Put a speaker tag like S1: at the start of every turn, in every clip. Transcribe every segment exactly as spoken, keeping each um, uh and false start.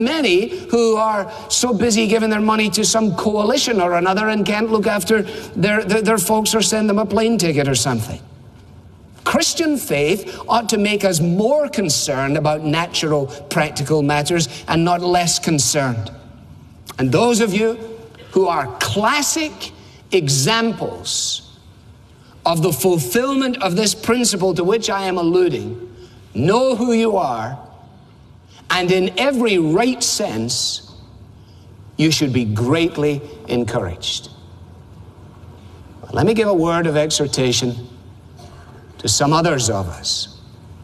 S1: many who are so busy giving their money to some coalition or another and can't look after their, their, their folks or send them a plane ticket or something. Christian faith ought to make us more concerned about natural, practical matters and not less concerned. And those of you who are classic examples of the fulfillment of this principle to which I am alluding, know who you are, and in every right sense, you should be greatly encouraged. Let me give a word of exhortation to some others of us.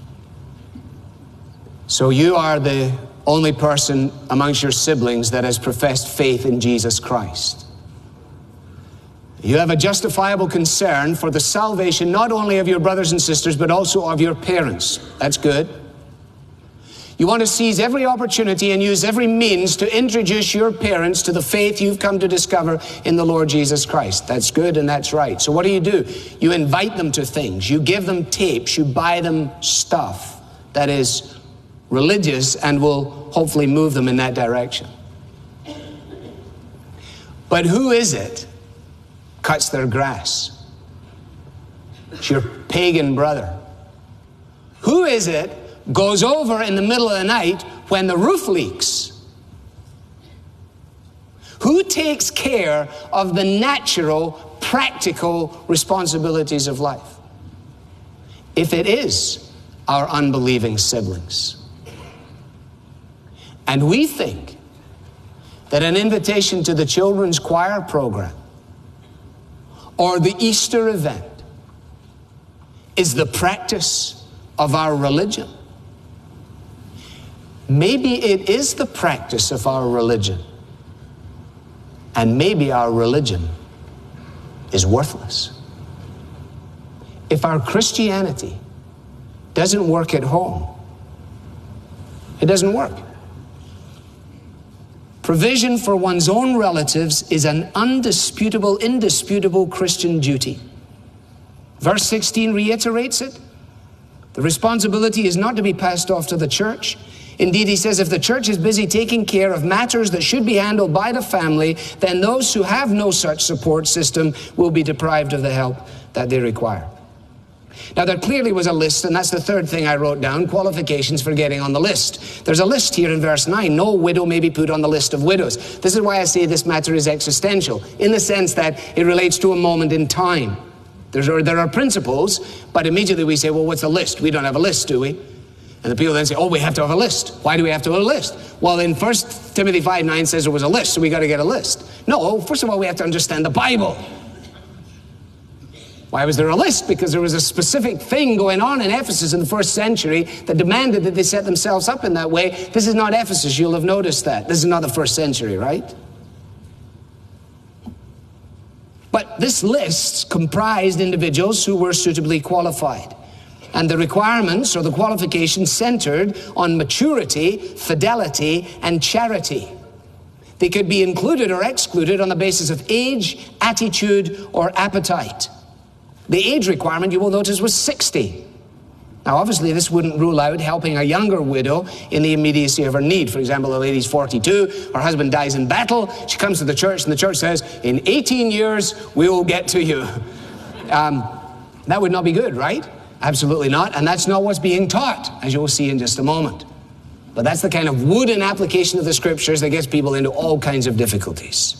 S1: So you are the only person amongst your siblings that has professed faith in Jesus Christ. You have a justifiable concern for the salvation not only of your brothers and sisters, but also of your parents. That's good. You want to seize every opportunity and use every means to introduce your parents to the faith you've come to discover in the Lord Jesus Christ. That's good and that's right. So what do you do? You invite them to things. You give them tapes. You buy them stuff that is religious and will hopefully move them in that direction. But who is it cuts their grass? It's your pagan brother. Who is it goes over in the middle of the night when the roof leaks? Who takes care of the natural, practical responsibilities of life? If it is our unbelieving siblings. And we think that an invitation to the children's choir program or the Easter event is the practice of our religion. Maybe it is the practice of our religion, and maybe our religion is worthless. If our Christianity doesn't work at home, it doesn't work. Provision for one's own relatives is an undisputable, indisputable Christian duty. Verse sixteen reiterates it. The responsibility is not to be passed off to the church. Indeed, he says, if the church is busy taking care of matters that should be handled by the family, then those who have no such support system will be deprived of the help that they require. Now, there clearly was a list, and that's the third thing I wrote down, qualifications for getting on the list. There's a list here in verse nine. No widow may be put on the list of widows. This is why I say this matter is existential, in the sense that it relates to a moment in time. There's, there are principles, but immediately we say, well, what's a list? We don't have a list, do we? And the people then say, oh, we have to have a list. Why do we have to have a list? Well, in First Timothy five nine says there was a list, so we got to get a list. No, first of all, we have to understand the Bible. Why was there a list? Because there was a specific thing going on in Ephesus in the first century that demanded that they set themselves up in that way. This is not Ephesus, you'll have noticed that. This is not the first century, right? But this list comprised individuals who were suitably qualified. And the requirements or the qualifications centered on maturity, fidelity, and charity. They could be included or excluded on the basis of age, attitude, or appetite. The age requirement, you will notice, was sixty. Now, obviously, this wouldn't rule out helping a younger widow in the immediacy of her need. For example, a lady's forty-two, her husband dies in battle, she comes to the church, and the church says, in eighteen years, we will get to you. Um, that would not be good, right? Absolutely not, and that's not what's being taught, as you will see in just a moment. But that's the kind of wooden application of the scriptures that gets people into all kinds of difficulties.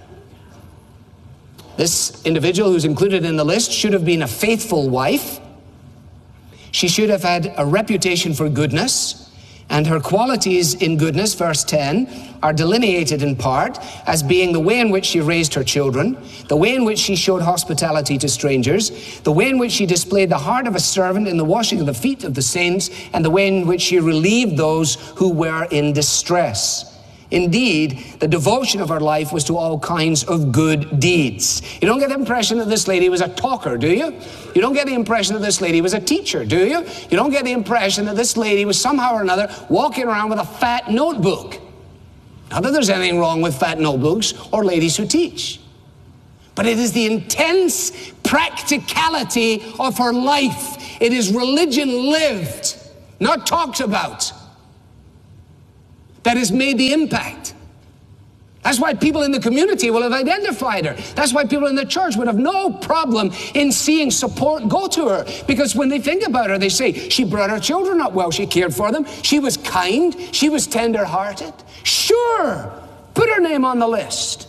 S1: This individual who's included in the list should have been a faithful wife. She should have had a reputation for goodness, and her qualities in goodness, verse ten, are delineated in part as being the way in which she raised her children, the way in which she showed hospitality to strangers, the way in which she displayed the heart of a servant in the washing of the feet of the saints, and the way in which she relieved those who were in distress. Indeed, the devotion of her life was to all kinds of good deeds. You don't get the impression that this lady was a talker, do you? You don't get the impression that this lady was a teacher, do you? You don't get the impression that this lady was somehow or another walking around with a fat notebook. Not that there's anything wrong with fat notebooks or ladies who teach. But it is the intense practicality of her life. It is religion lived, not talked about. that has made the impact. That's why people in the community will have identified her. That's why people in the church would have no problem in seeing support go to her. Because when they think about her, they say, she brought her children up well, she cared for them, she was kind, she was tender-hearted. Sure, put her name on the list.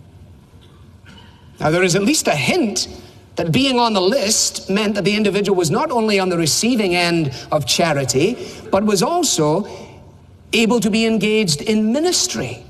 S1: Now, there is at least a hint that being on the list meant that the individual was not only on the receiving end of charity, but was also able to be engaged in ministry.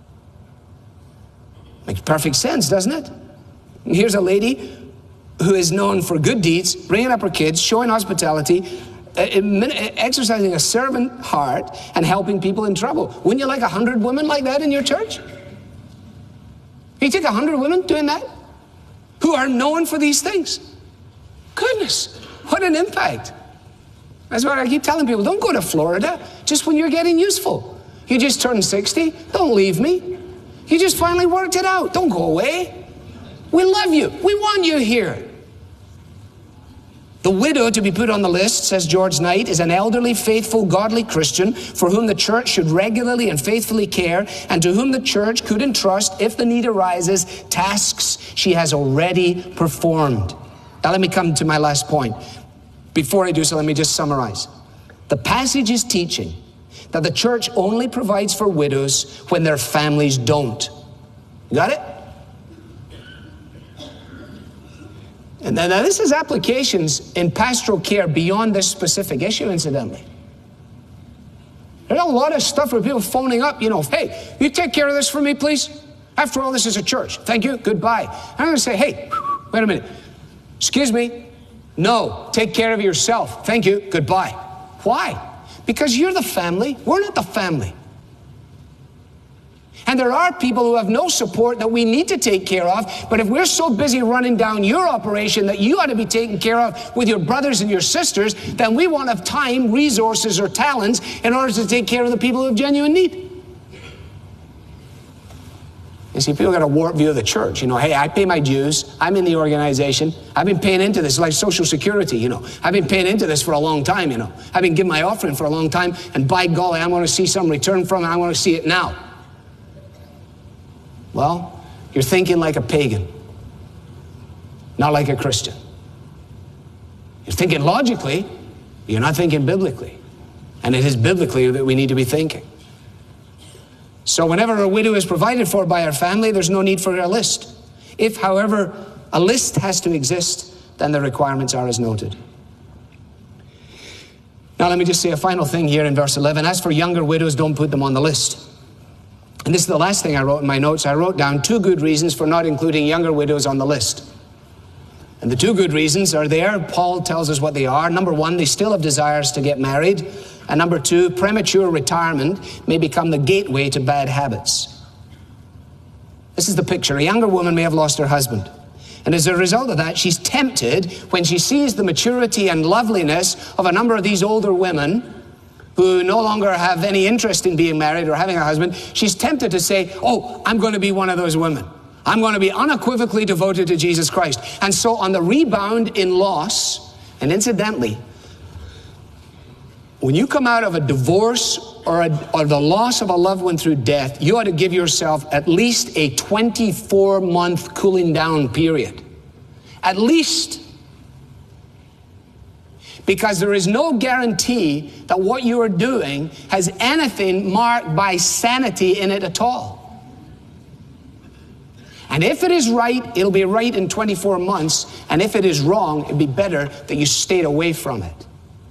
S1: Makes perfect sense, doesn't it? Here's a lady who is known for good deeds, bringing up her kids, showing hospitality, exercising a servant heart, and helping people in trouble. Wouldn't you like a hundred women like that in your church? You take a hundred women doing that, who are known for these things. Goodness, what an impact. That's why I keep telling people, don't go to Florida just when you're getting useful. You just turned sixty, don't leave me. You just finally worked it out. Don't go away. We love you. We want you here. The widow to be put on the list, says George Knight, is an elderly, faithful, godly Christian for whom the church should regularly and faithfully care, and to whom the church could entrust, if the need arises, tasks she has already performed. Now let me come to my last point. Before I do so, let me just summarize. The passage is teaching that the church only provides for widows when their families don't. You got it? And then, now this has applications in pastoral care beyond this specific issue, incidentally. There's a lot of stuff where people phoning up, you know, hey, you take care of this for me, please? After all, this is a church. Thank you, goodbye. I'm going to say, hey, wait a minute. Excuse me. No, take care of yourself. Thank you, goodbye. Why? Because you're the family, we're not the family. And there are people who have no support that we need to take care of, but if we're so busy running down your operation that you ought to be taken care of with your brothers and your sisters, then we won't have time, resources, or talents in order to take care of the people who have genuine need. You see, people got a warped view of the church. You know, hey, I pay my dues. I'm in the organization. I've been paying into this, like Social Security, you know. I've been paying into this for a long time, you know. I've been giving my offering for a long time, and by golly, I want to see some return from it. I want to see it now. Well, you're thinking like a pagan, not like a Christian. You're thinking logically, you're not thinking biblically. And it is biblically that we need to be thinking. So whenever a widow is provided for by her family, there's no need for a list. If, however, a list has to exist, then the requirements are as noted. Now let me just say a final thing here in verse eleven. As for younger widows, don't put them on the list. And this is the last thing I wrote in my notes. I wrote down two good reasons for not including younger widows on the list. And the two good reasons are there. Paul tells us what they are. Number one, they still have desires to get married. And number two, premature retirement may become the gateway to bad habits. This is the picture. A younger woman may have lost her husband. And as a result of that, she's tempted when she sees the maturity and loveliness of a number of these older women who no longer have any interest in being married or having a husband. She's tempted to say, oh, I'm going to be one of those women. I'm going to be unequivocally devoted to Jesus Christ. And so on the rebound in loss, and incidentally, when you come out of a divorce or, a, or the loss of a loved one through death, you ought to give yourself at least a twenty-four month cooling down period. At least. Because there is no guarantee that what you are doing has anything marked by sanity in it at all. And if it is right, it'll be right in twenty-four months. And if it is wrong, it'd be better that you stayed away from it.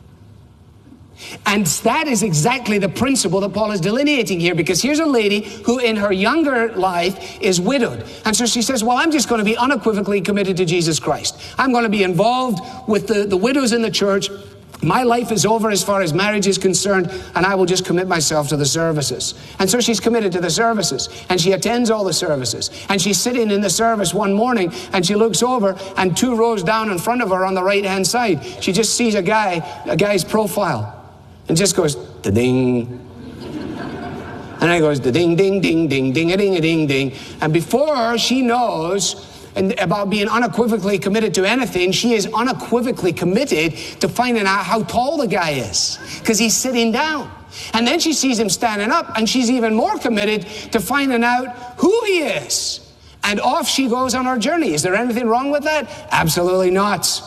S1: And that is exactly the principle that Paul is delineating here, because here's a lady who in her younger life is widowed. And so she says, well, I'm just going to be unequivocally committed to Jesus Christ. I'm going to be involved with the, the widows in the church. My life is over as far as marriage is concerned, and I will just commit myself to the services. And so she's committed to the services, and she attends all the services. And she's sitting in the service one morning, and she looks over, and two rows down in front of her on the right-hand side, she just sees a guy, a guy's profile. And just goes, da-ding. And then it goes, da-ding, ding, ding, ding, ding-a-ding, a-ding, ding. And before she knows and about being unequivocally committed to anything, she is unequivocally committed to finding out how tall the guy is, because he's sitting down. And then she sees him standing up, and she's even more committed to finding out who he is. And off she goes on her journey. Is there anything wrong with that? Absolutely not.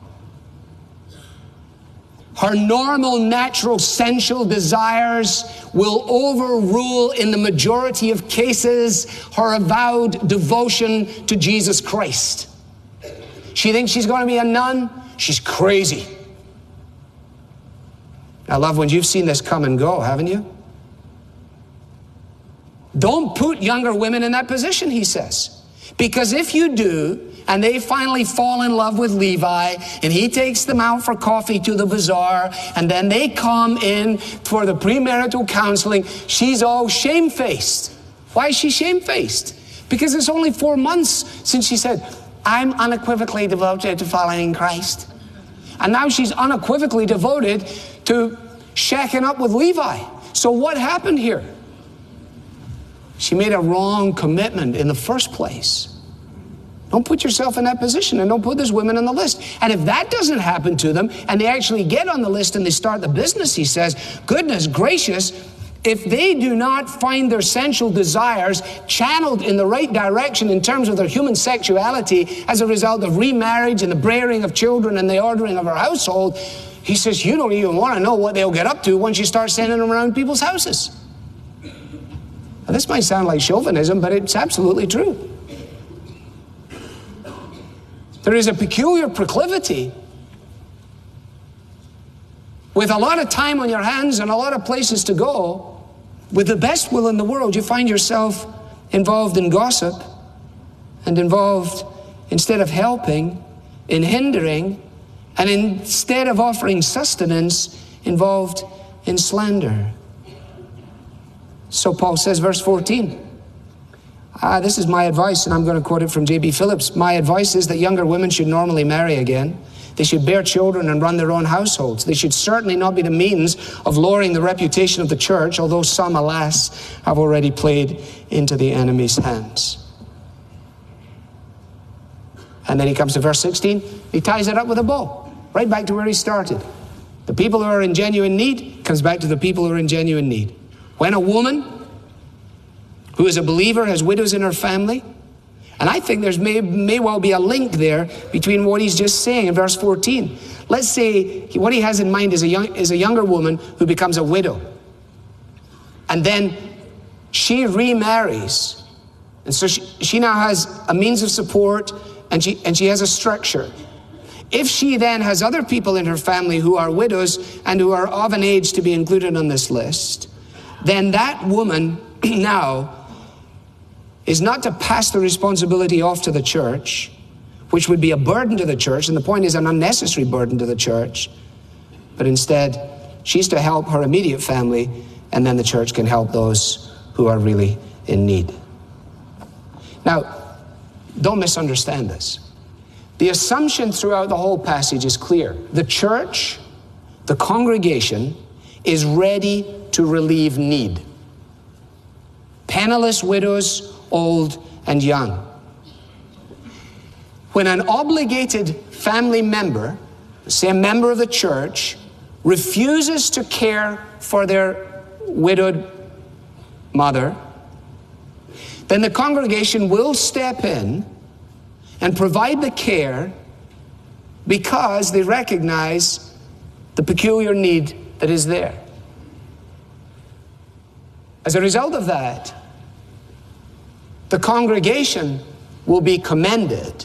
S1: Her normal, natural, sensual desires will overrule, in the majority of cases, her avowed devotion to Jesus Christ. She thinks she's going to be a nun. She's crazy. Now, loved ones, you've seen this come and go, haven't you? Don't put younger women in that position, he says. Because if you do, and they finally fall in love with Levi, and he takes them out for coffee to the bazaar, and then they come in for the premarital counseling, she's all shamefaced. Why is she shamefaced? Because it's only four months since she said, I'm unequivocally devoted to following Christ. And now she's unequivocally devoted to shacking up with Levi. So what happened here? She made a wrong commitment in the first place. Don't put yourself in that position, and don't put those women on the list. And if that doesn't happen to them, and they actually get on the list and they start the business, he says, goodness gracious, if they do not find their sensual desires channeled in the right direction in terms of their human sexuality as a result of remarriage and the rearing of children and the ordering of our household, he says, you don't even want to know what they'll get up to once you start sending them around people's houses. Now, this might sound like chauvinism, but it's absolutely true. There is a peculiar proclivity, with a lot of time on your hands and a lot of places to go, with the best will in the world, you find yourself involved in gossip and involved, instead of helping, in hindering, and instead of offering sustenance, involved in slander. So Paul says, verse fourteen, ah, this is my advice, and I'm going to quote it from J B Phillips. My advice is that younger women should normally marry again. They should bear children and run their own households. They should certainly not be the means of lowering the reputation of the church, although some, alas, have already played into the enemy's hands. And then he comes to verse sixteen. He ties it up with a bow, right back to where he started. The people who are in genuine need comes back to the people who are in genuine need. When a woman who is a believer has widows in her family, and I think there may, may well be a link there between what he's just saying in verse fourteen. Let's say he, what he has in mind is a, young, is a younger woman who becomes a widow. And then she remarries. And so she, she now has a means of support, and she, and she has a structure. If she then has other people in her family who are widows and who are of an age to be included on this list, then that woman now is not to pass the responsibility off to the church, which would be a burden to the church, and the point is an unnecessary burden to the church, but instead she's to help her immediate family, and then the church can help those who are really in need. Now, don't misunderstand this. The assumption throughout the whole passage is clear. The church, the congregation, is ready to relieve need. Penniless widows, old and young. When an obligated family member, say a member of the church, refuses to care for their widowed mother, then the congregation will step in and provide the care because they recognize the peculiar need that is there. As a result of that, the congregation will be commended,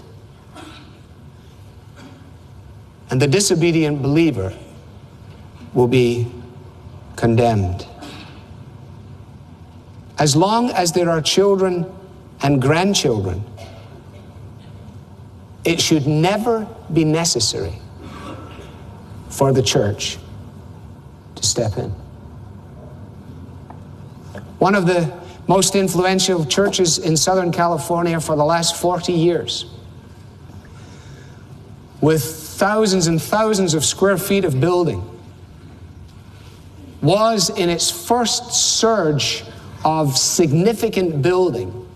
S1: and the disobedient believer will be condemned. As long as there are children and grandchildren, it should never be necessary for the church to step in. One of the most influential churches in Southern California for the last forty years, with thousands and thousands of square feet of building, was in its first surge of significant building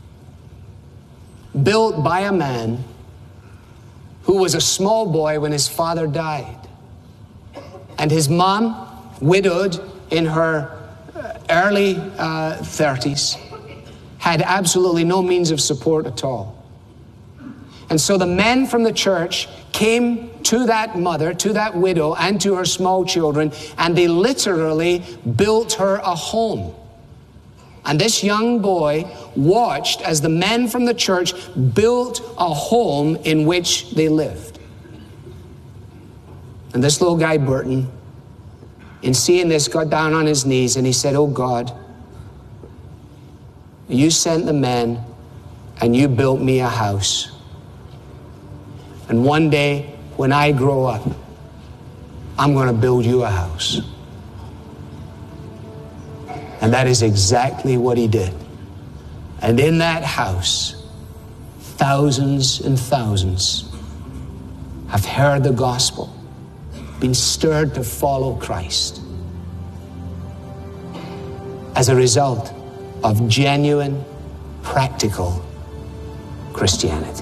S1: built by a man who was a small boy when his father died. And his mom, widowed, in her early uh, thirties, had absolutely no means of support at all. And so the men from the church came to that mother, to that widow, and to her small children, and they literally built her a home. And this young boy watched as the men from the church built a home in which they lived. And this little guy, Burton, in seeing this, got down on his knees and he said, "Oh God, you sent the men and you built me a house. And one day, when I grow up, I'm going to build you a house." And that is exactly what he did. And in that house, thousands and thousands have heard the gospel, been stirred to follow Christ as a result of genuine, practical Christianity.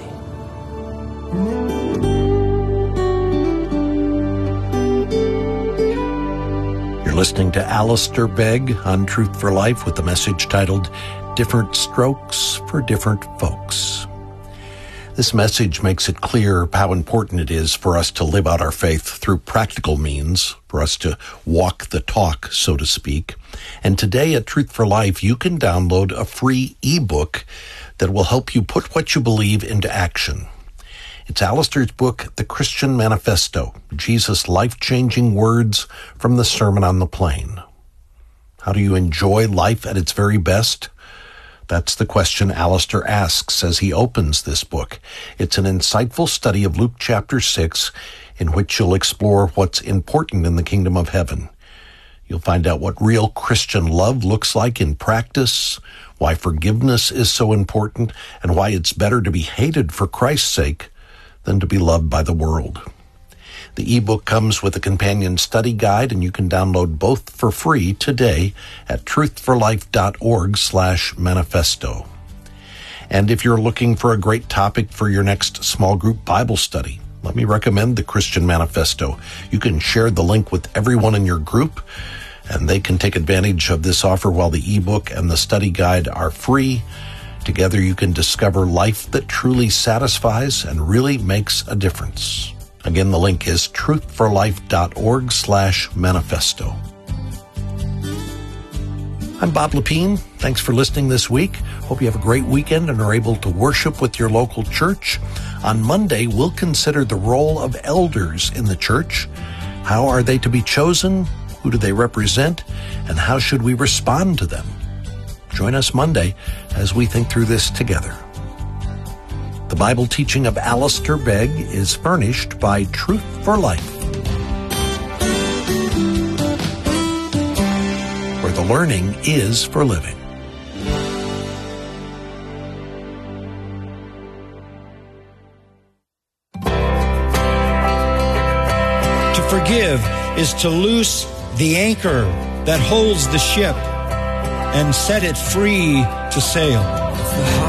S2: You're listening to Alistair Begg on Truth for Life with the message titled Different Strokes for Different Folks. This message makes it clear how important it is for us to live out our faith through practical means, for us to walk the talk, so to speak. And today at Truth for Life, you can download a free ebook that will help you put what you believe into action. It's Alistair's book, The Christian Manifesto, Jesus' Life-Changing Words from the Sermon on the Plain. How do you enjoy life at its very best? That's the question Alistair asks as he opens this book. It's an insightful study of Luke chapter six, in which you'll explore what's important in the kingdom of heaven. You'll find out what real Christian love looks like in practice, why forgiveness is so important, and why it's better to be hated for Christ's sake than to be loved by the world. The ebook comes with a companion study guide, and you can download both for free today at truthforlife.org slash manifesto. And if you're looking for a great topic for your next small group Bible study, let me recommend the Christian Manifesto. You can share the link with everyone in your group, and they can take advantage of this offer while the ebook and the study guide are free. Together you can discover life that truly satisfies and really makes a difference. Again, the link is truthforlife.org slash manifesto. I'm Bob Lepine. Thanks for listening this week. Hope you have a great weekend and are able to worship with your local church. On Monday, we'll consider the role of elders in the church. How are they to be chosen? Who do they represent? And how should we respond to them? Join us Monday as we think through this together. The Bible teaching of Alistair Begg is furnished by Truth for Life, where the learning is for living.
S3: To forgive is to loose the anchor that holds the ship and set it free to sail.